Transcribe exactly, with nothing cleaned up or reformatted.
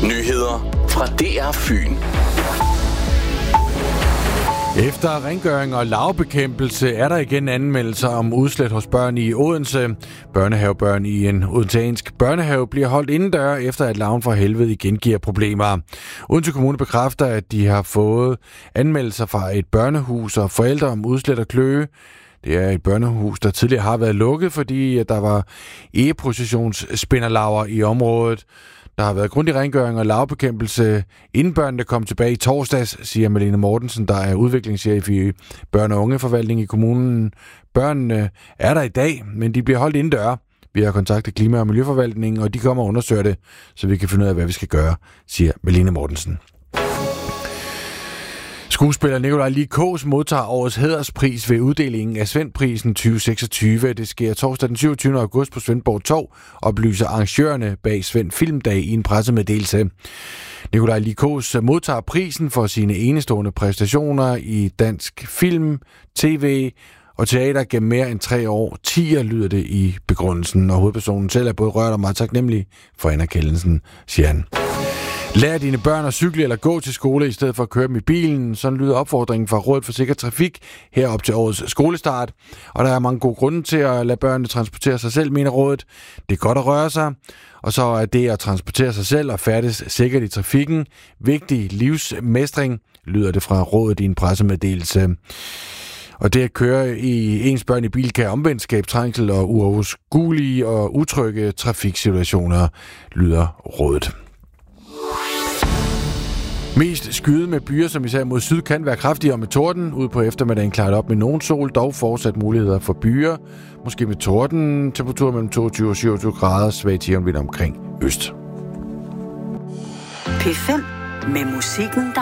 Nyheder fra D R Fyn. Efter rengøring og lavbekæmpelse er der igen anmeldelser om udslæt hos børn i Odense. Børnehavebørn i en odenseansk børnehave bliver holdt indendør, efter at larven fra helvede igen giver problemer. Odense Kommune bekræfter, at de har fået anmeldelser fra et børnehus og forældre om udslæt og kløe. Det er et børnehus, der tidligere har været lukket, fordi der var egeprocessionsspinderlarver i området. Der har været grundig rengøring og lavbekæmpelse, inden børnene kom tilbage i torsdags, siger Malene Mortensen, der er udviklingschef i børn- og ungeforvaltning i kommunen. Børnene er der i dag, men de bliver holdt indendør. Vi har kontaktet Klima- og Miljøforvaltningen, og de kommer og undersøger det, så vi kan finde ud af, hvad vi skal gøre, siger Malene Mortensen. Skuespiller Nikolaj Lie Kaas modtager årets hæderspris ved uddelingen af Svendprisen tyve seksogtyve. Det sker torsdag den syvogtyvende august på Svendborg Torv, oplyser arrangørerne bag Svend Filmdag i en pressemeddelelse. Nikolaj Lie Kaas modtager prisen for sine enestående præstationer i dansk film, tv og teater gennem mere end tre år. Tier lyder det i begrundelsen, og hovedpersonen selv er både rørt og meget taknemmelig for anerkendelsen, siger han. Lær dine børn at cykle eller gå til skole i stedet for at køre dem i bilen. Sådan lyder opfordringen fra Rådet for Sikker Trafik herop til årets skolestart. Og der er mange gode grunde til at lade børnene transportere sig selv, mener rådet. Det er godt at røre sig, og så er det at transportere sig selv og færdes sikkert i trafikken vigtig livsmestring, lyder det fra rådet i en pressemeddelelse. Og det at køre i ens børn i bil kan omvendt skabe trængsel og uoverskuelige og utrygge trafiksituationer, lyder rådet. Mest skyde med byer, som især mod syd, kan være kraftigere med torden. Ude på eftermiddagen klaret op med nogen sol, dog fortsat muligheder for byer. Måske med torden, temperatur mellem toogtyve og syvogtyve grader, svag tiårnvind omkring øst. P fem med musikken, der